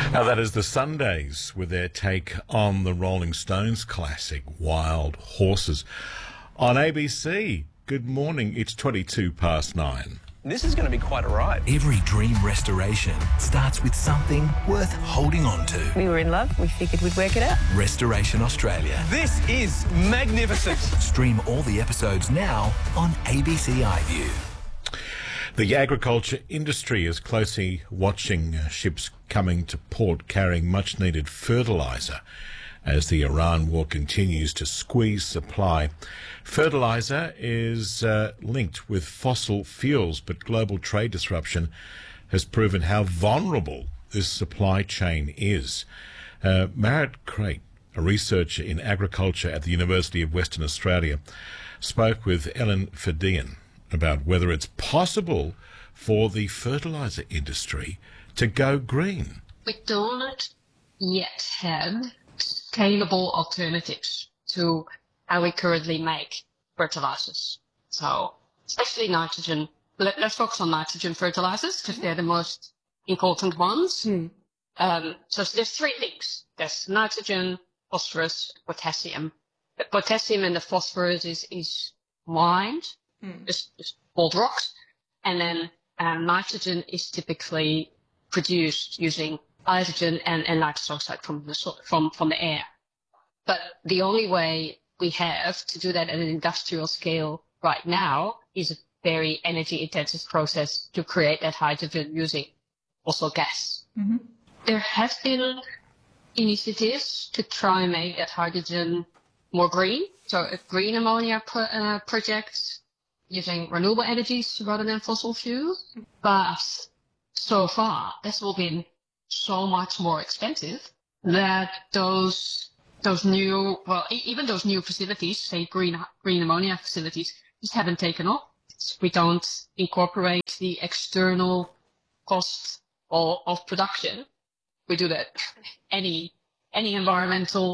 Now that is the Sundays with their take on the Rolling Stones classic Wild Horses on ABC. Good morning, it's 9:22. This is going to be quite a ride. Every dream restoration starts with something worth holding on to. We were in love. We figured we'd work it out. Restoration Australia. This is magnificent. Stream all the episodes now on ABC iView. The agriculture industry is closely watching ships coming to port carrying much-needed fertiliser as the Iran war continues to squeeze supply. Fertiliser is linked with fossil fuels, but global trade disruption has proven how vulnerable this supply chain is. Marit Crate, a researcher in agriculture at the University of Western Australia, spoke with Ellen Fadian about whether it's possible for the fertiliser industry to go green. We don't yet have scalable alternatives to how we currently make fertilizers. So, especially nitrogen. Let's focus on nitrogen fertilizers because they're the most important ones. So there's three things. There's nitrogen, phosphorus, potassium. The potassium and the phosphorus is mined, just cold rocks. And then nitrogen is typically produced using hydrogen and nitrous oxide from the air. But the only way we have to do that at an industrial scale right now is a very energy intensive process to create that hydrogen using fossil gas. Mm-hmm. There have been initiatives to try and make that hydrogen more green. So a green ammonia project using renewable energies rather than fossil fuels. But so far, that's all been so much more expensive that those new, even those new facilities, say green ammonia facilities, just haven't taken off. We don't incorporate the external cost of production. We do that. Any environmental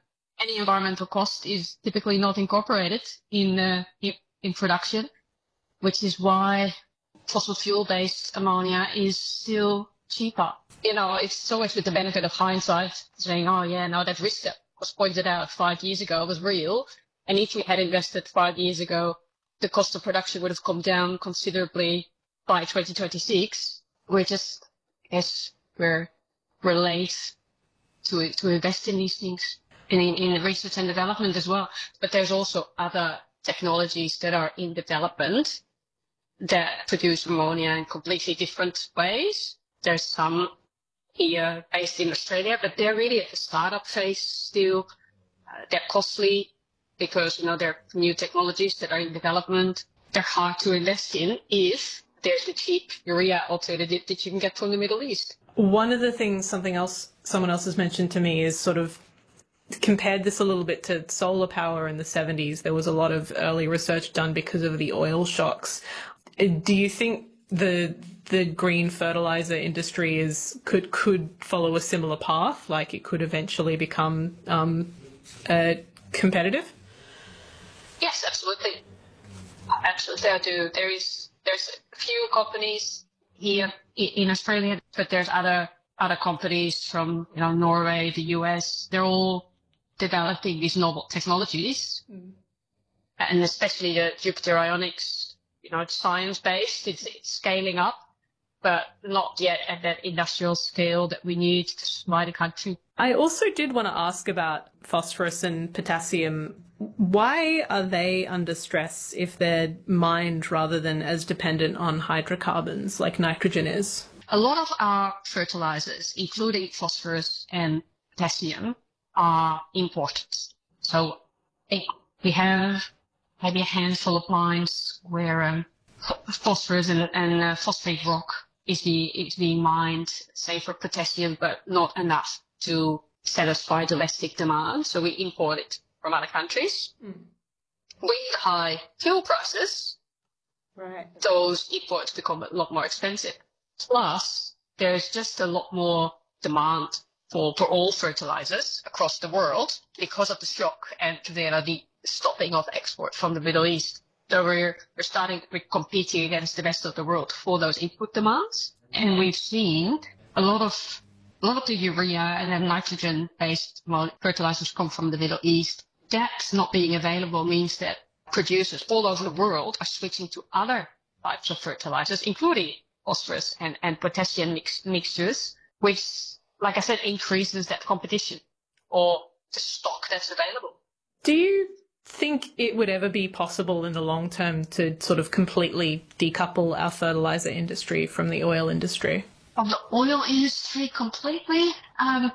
cost is typically not incorporated in production, which is why fossil fuel-based ammonia is still cheaper. You know, it's always with the benefit of hindsight, saying, oh yeah, no, that risk that was pointed out 5 years ago was real. And if we had invested 5 years ago, the cost of production would have come down considerably by 2026. We're just, I guess, we're late to invest in these things, in research and development as well. But there's also other technologies that are in development that produce ammonia in completely different ways. There's some here based in Australia, but they're really at the startup phase still. They're costly because, there are new technologies that are in development. They're hard to invest in if there's a cheap urea alternative that you can get from the Middle East. One of the things, someone else has mentioned to me is sort of compared this a little bit to solar power in the 70s. There was a lot of early research done because of the oil shocks. Do you think the green fertilizer industry could follow a similar path, like it could eventually become competitive? Yes, absolutely. Absolutely, I do. There's a few companies here in Australia, but there's other companies from Norway, the US. They're all developing these novel technologies, and especially the Jupiter Ionics. It's science-based, it's scaling up, but not yet at that industrial scale that we need to supply the country. I also did want to ask about phosphorus and potassium. Why are they under stress if they're mined rather than as dependent on hydrocarbons like nitrogen is? A lot of our fertilizers, including phosphorus and potassium, are imported. So we have maybe a handful of mines where phosphorus and phosphate rock is being mined, say for potassium, but not enough to satisfy domestic demand. So we import it from other countries. With high fuel prices, those imports become a lot more expensive. Plus, there's just a lot more demand for all fertilizers across the world because of the shock and the stopping of export from the Middle East. So we're competing against the rest of the world for those input demands. And we've seen a lot of a lot of the urea and then nitrogen-based fertilizers come from the Middle East. That not being available means that producers all over the world are switching to other types of fertilizers, including phosphorus and potassium mixtures, which, like I said, increases that competition or the stock that's available. Do you think it would ever be possible in the long term to sort of completely decouple our fertilizer industry from the oil industry? Of the oil industry completely? I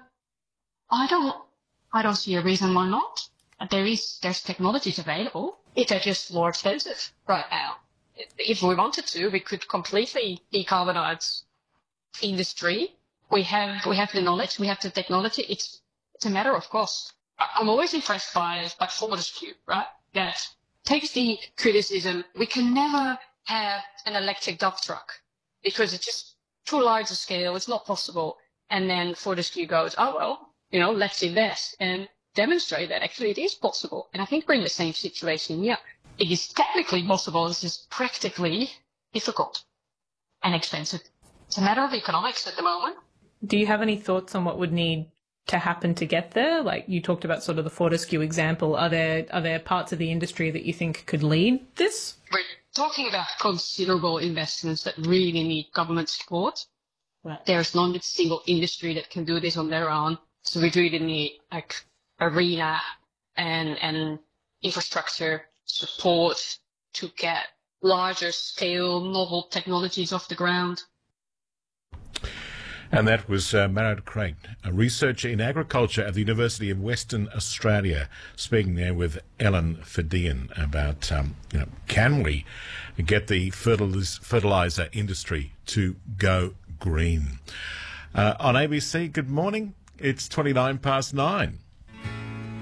don't see a reason why not. There's technologies available. It's just more expensive right now. If we wanted to, we could completely decarbonize industry. We have the knowledge, we have the technology. It's a matter of cost. I'm always impressed by Fortescue, right? That takes the criticism. We can never have an electric dump truck because it's just too large a scale. It's not possible. And then Fortescue goes, oh, well, let's invest and demonstrate that actually it is possible. And I think we're in the same situation. Yeah, it is technically possible. It's just practically difficult and expensive. It's a matter of economics at the moment. Do you have any thoughts on what would need to happen to get there? Like you talked about sort of the Fortescue example. Are there parts of the industry that you think could lead this? We're talking about considerable investments that really need government support. Right. There's not a single industry that can do this on their own. So we really need like arena and infrastructure support to get larger scale novel technologies off the ground. And that was Marad Craig, a researcher in agriculture at the University of Western Australia, speaking there with Ellen Fadian about, can we get the fertiliser industry to go green? On ABC, good morning. It's 9:29.